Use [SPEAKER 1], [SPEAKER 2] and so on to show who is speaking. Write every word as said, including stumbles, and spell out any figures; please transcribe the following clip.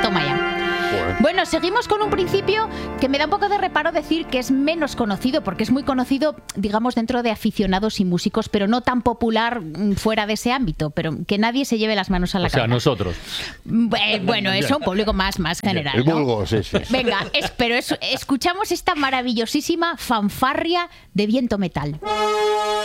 [SPEAKER 1] Toma ya. Bueno, seguimos con un principio que me da un poco de reparo decir que es menos conocido, porque es muy conocido, digamos, dentro de aficionados y músicos, pero no tan popular fuera de ese ámbito, pero que nadie se lleve las manos a la cabeza.
[SPEAKER 2] O sea, nosotros.
[SPEAKER 1] Bueno, eso, un público más, más general,
[SPEAKER 3] El
[SPEAKER 1] ¿no?
[SPEAKER 3] vulgo, sí, sí.
[SPEAKER 1] Venga, es, pero es, escuchamos esta maravillosísima fanfarria de viento metal.